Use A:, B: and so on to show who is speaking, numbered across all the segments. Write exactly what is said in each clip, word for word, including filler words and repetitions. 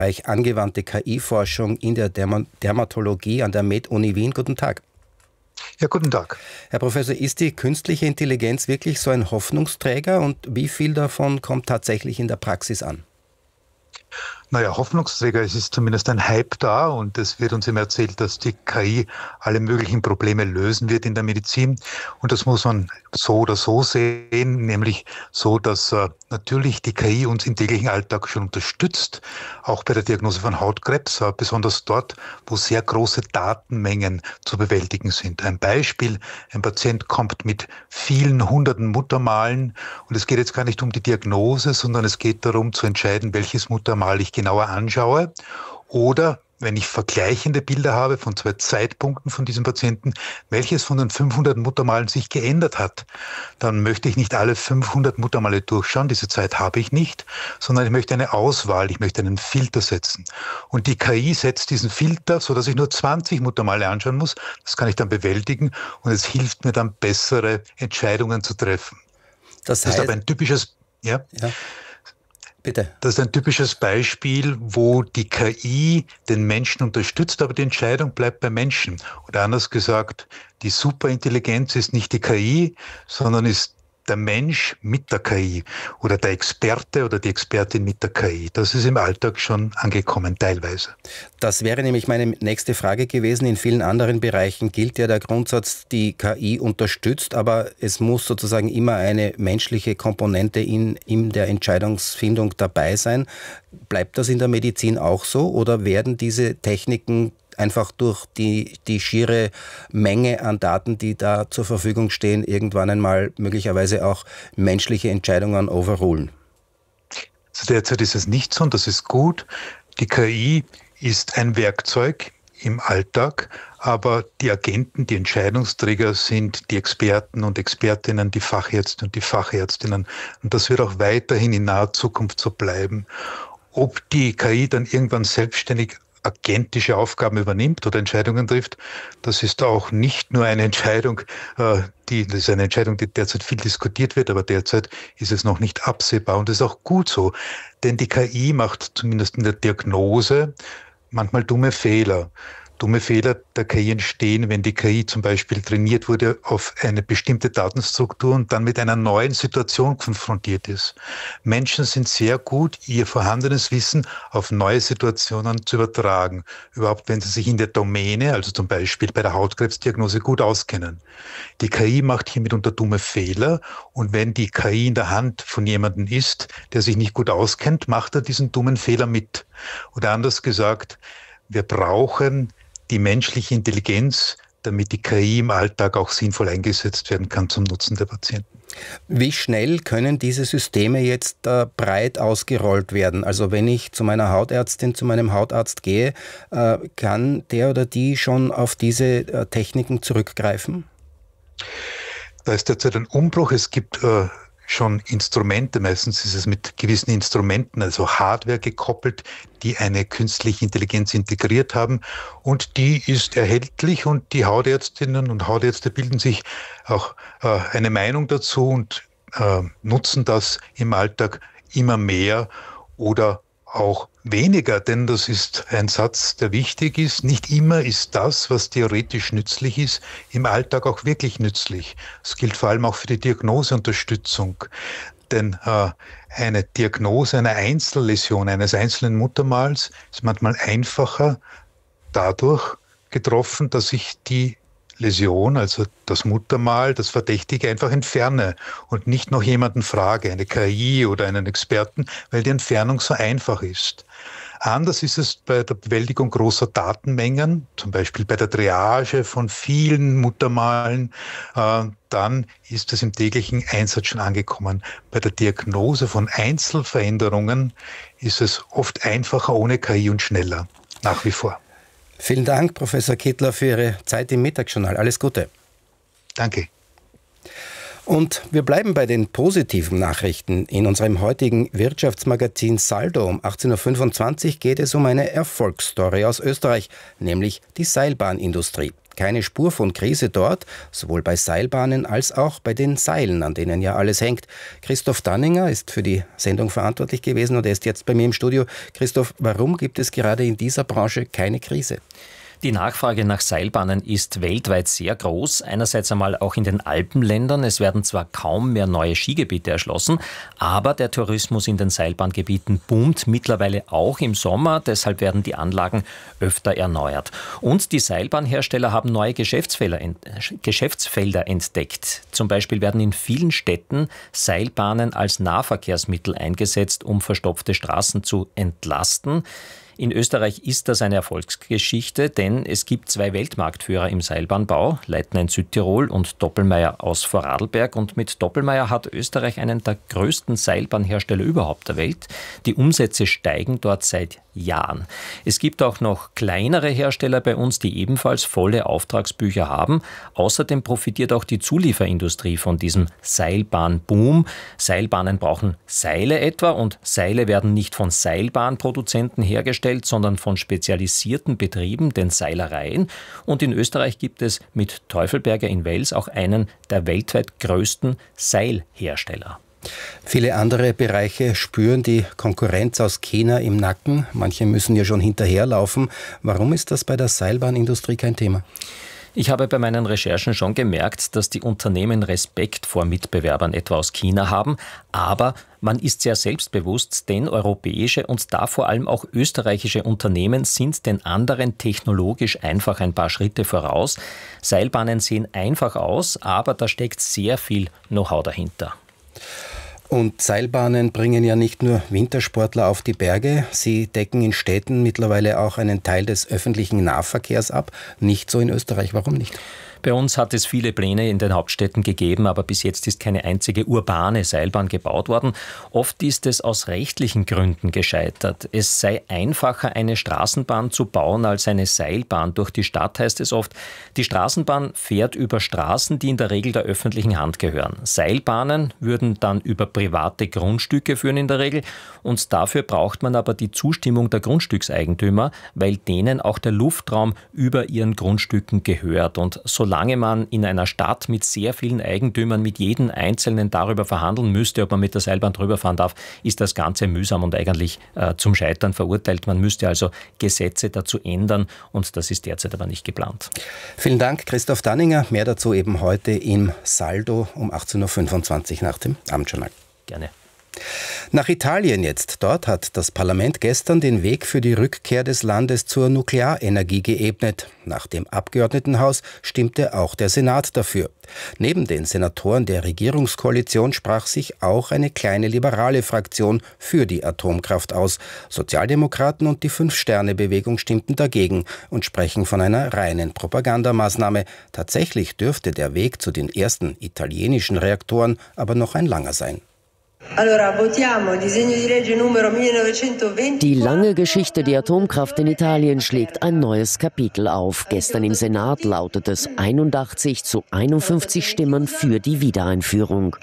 A: Bereich angewandte K I-Forschung in der Derm Dermatologie an der Med-Uni Wien. Guten Tag.
B: Ja, guten Tag.
A: Herr Professor, ist die künstliche Intelligenz wirklich so ein Hoffnungsträger und wie viel davon kommt tatsächlich in der Praxis an?
B: Naja, Hoffnungsträger, es ist zumindest ein Hype da und es wird uns immer erzählt, dass die K I alle möglichen Probleme lösen wird in der Medizin. Und das muss man so oder so sehen, nämlich so, dass äh, natürlich die K I uns im täglichen Alltag schon unterstützt, auch bei der Diagnose von Hautkrebs, äh, besonders dort, wo sehr große Datenmengen zu bewältigen sind. Ein Beispiel, ein Patient kommt mit vielen hunderten Muttermalen und es geht jetzt gar nicht um die Diagnose, sondern es geht darum zu entscheiden, welches Muttermal ich genauer anschaue oder wenn ich vergleichende Bilder habe von zwei Zeitpunkten von diesem Patienten, welches von den fünfhundert Muttermalen sich geändert hat, dann möchte ich nicht alle fünfhundert Muttermale durchschauen, diese Zeit habe ich nicht, sondern ich möchte eine Auswahl, ich möchte einen Filter setzen. Und die K I setzt diesen Filter, sodass ich nur zwanzig Muttermale anschauen muss, das kann ich dann bewältigen und es hilft mir dann, bessere Entscheidungen zu treffen.
A: Das, heißt,
B: das ist aber ein typisches... Ja?
A: Ja. Bitte.
B: Das ist ein typisches Beispiel, wo die K I den Menschen unterstützt, aber die Entscheidung bleibt beim Menschen. Oder anders gesagt, die Superintelligenz ist nicht die K I, sondern ist der Mensch mit der K I oder der Experte oder die Expertin mit der K I. Das ist im Alltag schon angekommen, teilweise.
A: Das wäre nämlich meine nächste Frage gewesen. In vielen anderen Bereichen gilt ja der Grundsatz, die K I unterstützt, aber es muss sozusagen immer eine menschliche Komponente in, in der Entscheidungsfindung dabei sein. Bleibt das in der Medizin auch so oder werden diese Techniken einfach durch die, die schiere Menge an Daten, die da zur Verfügung stehen, irgendwann einmal möglicherweise auch menschliche Entscheidungen overrulen?
B: Also derzeit ist es nicht so und das ist gut. Die K I ist ein Werkzeug im Alltag, aber die Agenten, die Entscheidungsträger sind die Experten und Expertinnen, die Fachärzte und die Fachärztinnen. Und das wird auch weiterhin in naher Zukunft so bleiben. Ob die K I dann irgendwann selbstständig agentische Aufgaben übernimmt oder Entscheidungen trifft, das ist auch nicht nur eine Entscheidung, die, das ist eine Entscheidung, die derzeit viel diskutiert wird, aber derzeit ist es noch nicht absehbar und das ist auch gut so, denn die K I macht zumindest in der Diagnose manchmal dumme Fehler. Dumme Fehler der K I entstehen, wenn die K I zum Beispiel trainiert wurde auf eine bestimmte Datenstruktur und dann mit einer neuen Situation konfrontiert ist. Menschen sind sehr gut, ihr vorhandenes Wissen auf neue Situationen zu übertragen. Überhaupt, wenn sie sich in der Domäne, also zum Beispiel bei der Hautkrebsdiagnose, gut auskennen. Die K I macht hier mitunter dumme Fehler und wenn die K I in der Hand von jemandem ist, der sich nicht gut auskennt, macht er diesen dummen Fehler mit. Oder anders gesagt, wir brauchen die menschliche Intelligenz, damit die K I im Alltag auch sinnvoll eingesetzt werden kann zum Nutzen der Patienten.
A: Wie schnell können diese Systeme jetzt äh, breit ausgerollt werden? Also wenn ich zu meiner Hautärztin, zu meinem Hautarzt gehe, äh, kann der oder die schon auf diese äh, Techniken zurückgreifen?
B: Da ist derzeit ein Umbruch. Es gibt äh, schon Instrumente, meistens ist es mit gewissen Instrumenten, also Hardware gekoppelt, die eine künstliche Intelligenz integriert haben und die ist erhältlich und die Hautärztinnen und Hautärzte bilden sich auch äh, eine Meinung dazu und äh, nutzen das im Alltag immer mehr oder auch weniger, denn das ist ein Satz, der wichtig ist. Nicht immer ist das, was theoretisch nützlich ist, im Alltag auch wirklich nützlich. Das gilt vor allem auch für die Diagnoseunterstützung. Denn äh, eine Diagnose einer Einzelläsion eines einzelnen Muttermals ist manchmal einfacher dadurch getroffen, dass ich die Läsion, also das Muttermal, das Verdächtige einfach entferne und nicht noch jemanden frage, eine K I oder einen Experten, weil die Entfernung so einfach ist. Anders ist es bei der Bewältigung großer Datenmengen, zum Beispiel bei der Triage von vielen Muttermalen, äh, dann ist es im täglichen Einsatz schon angekommen. Bei der Diagnose von Einzelveränderungen ist es oft einfacher ohne K I und schneller, nach wie vor.
A: Vielen Dank, Professor Kittler, für Ihre Zeit im Mittagsjournal. Alles Gute.
B: Danke.
A: Und wir bleiben bei den positiven Nachrichten. In unserem heutigen Wirtschaftsmagazin Saldo um achtzehn Uhr fünfundzwanzig geht es um eine Erfolgsstory aus Österreich, nämlich die Seilbahnindustrie. Keine Spur von Krise dort, sowohl bei Seilbahnen als auch bei den Seilen, an denen ja alles hängt. Christoph Danninger ist für die Sendung verantwortlich gewesen und er ist jetzt bei mir im Studio. Christoph, warum gibt es gerade in dieser Branche keine Krise?
C: Die Nachfrage nach Seilbahnen ist weltweit sehr groß. Einerseits einmal auch in den Alpenländern. Es werden zwar kaum mehr neue Skigebiete erschlossen, aber der Tourismus in den Seilbahngebieten boomt mittlerweile auch im Sommer. Deshalb werden die Anlagen öfter erneuert. Und die Seilbahnhersteller haben neue Geschäftsfelder, Geschäftsfelder entdeckt. Zum Beispiel werden in vielen Städten Seilbahnen als Nahverkehrsmittel eingesetzt, um verstopfte Straßen zu entlasten. In Österreich ist das eine Erfolgsgeschichte, denn es gibt zwei Weltmarktführer im Seilbahnbau, Leitner in Südtirol und Doppelmayr aus Vorarlberg. Und mit Doppelmayr hat Österreich einen der größten Seilbahnhersteller überhaupt der Welt. Die Umsätze steigen dort seit Jahren. Es gibt auch noch kleinere Hersteller bei uns, die ebenfalls volle Auftragsbücher haben. Außerdem profitiert auch die Zulieferindustrie von diesem Seilbahnboom. Seilbahnen brauchen Seile etwa und Seile werden nicht von Seilbahnproduzenten hergestellt, sondern von spezialisierten Betrieben, den Seilereien. Und in Österreich gibt es mit Teufelberger in Wels auch einen der weltweit größten Seilhersteller.
A: Viele andere Bereiche spüren die Konkurrenz aus China im Nacken. Manche müssen ja schon hinterherlaufen. Warum ist das bei der Seilbahnindustrie kein Thema?
C: Ich habe bei meinen Recherchen schon gemerkt, dass die Unternehmen Respekt vor Mitbewerbern etwa aus China haben, aber man ist sehr selbstbewusst, denn europäische und da vor allem auch österreichische Unternehmen sind den anderen technologisch einfach ein paar Schritte voraus. Seilbahnen sehen einfach aus, aber da steckt sehr viel Know-how dahinter.
A: Und Seilbahnen bringen ja nicht nur Wintersportler auf die Berge, sie decken in Städten mittlerweile auch einen Teil des öffentlichen Nahverkehrs ab. Nicht so in Österreich. Warum nicht?
C: Bei uns hat es viele Pläne in den Hauptstädten gegeben, aber bis jetzt ist keine einzige urbane Seilbahn gebaut worden. Oft ist es aus rechtlichen Gründen gescheitert. Es sei einfacher, eine Straßenbahn zu bauen als eine Seilbahn. Durch die Stadt heißt es oft, die Straßenbahn fährt über Straßen, die in der Regel der öffentlichen Hand gehören. Seilbahnen würden dann über private Grundstücke führen in der Regel und dafür braucht man aber die Zustimmung der Grundstückseigentümer, weil denen auch der Luftraum über ihren Grundstücken gehört. Und so Solange man in einer Stadt mit sehr vielen Eigentümern, mit jedem Einzelnen darüber verhandeln müsste, ob man mit der Seilbahn drüber fahren darf, ist das Ganze mühsam und eigentlich äh, zum Scheitern verurteilt. Man müsste also Gesetze dazu ändern und das ist derzeit aber nicht geplant.
A: Vielen Dank, Christoph Danninger. Mehr dazu eben heute im Saldo um achtzehn Uhr fünfundzwanzig nach dem Abendjournal.
C: Gerne.
A: Nach Italien jetzt. Dort hat das Parlament gestern den Weg für die Rückkehr des Landes zur Nuklearenergie geebnet. Nach dem Abgeordnetenhaus stimmte auch der Senat dafür. Neben den Senatoren der Regierungskoalition sprach sich auch eine kleine liberale Fraktion für die Atomkraft aus. Sozialdemokraten und die Fünf-Sterne-Bewegung stimmten dagegen und sprechen von einer reinen Propagandamaßnahme. Tatsächlich dürfte der Weg zu den ersten italienischen Reaktoren aber noch ein langer sein.
D: Die lange Geschichte der Atomkraft in Italien schlägt ein neues Kapitel auf. Gestern im Senat lautet es einundachtzig zu einundfünfzig Stimmen für die Wiedereinführung.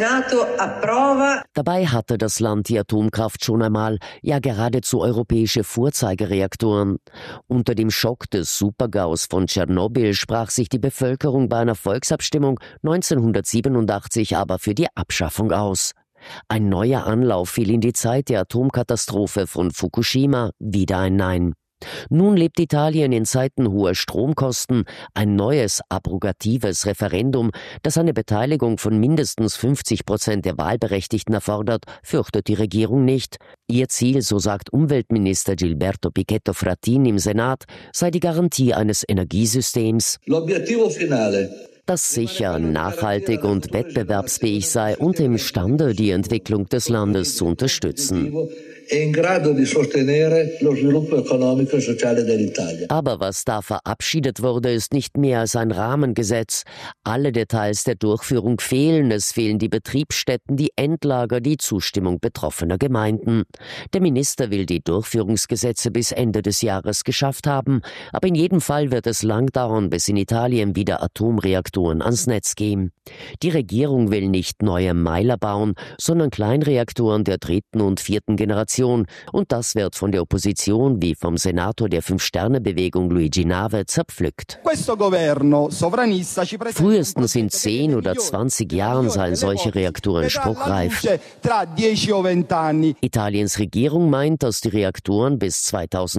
D: Dabei hatte das Land die Atomkraft schon einmal, ja geradezu europäische Vorzeigereaktoren. Unter dem Schock des Supergaus von Tschernobyl sprach sich die Bevölkerung bei einer Volksabstimmung neunzehnhundertsiebenundachtzig aber für die Abschaffung aus. Ein neuer Anlauf fiel in die Zeit der Atomkatastrophe von Fukushima, wieder ein Nein. Nun lebt Italien in Zeiten hoher Stromkosten ein neues abrogatives Referendum, das eine Beteiligung von mindestens fünfzig Prozent der Wahlberechtigten erfordert, fürchtet die Regierung nicht. Ihr Ziel, so sagt Umweltminister Gilberto Pichetto Fratin im Senat, sei die Garantie eines Energiesystems, das sicher, nachhaltig und wettbewerbsfähig sei und imstande, die Entwicklung des Landes zu unterstützen. Aber was da verabschiedet wurde, ist nicht mehr als ein Rahmengesetz. Alle Details der Durchführung fehlen. Es fehlen die Betriebsstätten, die Endlager, die Zustimmung betroffener Gemeinden. Der Minister will die Durchführungsgesetze bis Ende des Jahres geschafft haben. Aber in jedem Fall wird es lang dauern, bis in Italien wieder Atomreaktoren ans Netz gehen. Die Regierung will nicht neue Meiler bauen, sondern Kleinreaktoren der dritten und vierten Generation. Und das wird von der Opposition wie vom Senator der Fünf-Sterne-Bewegung Luigi Nave zerpflückt. Frühestens in zehn oder zwanzig Jahren seien solche Reaktoren spruchreif. Italiens Regierung meint, dass die Reaktoren bis zweitausendfünfzig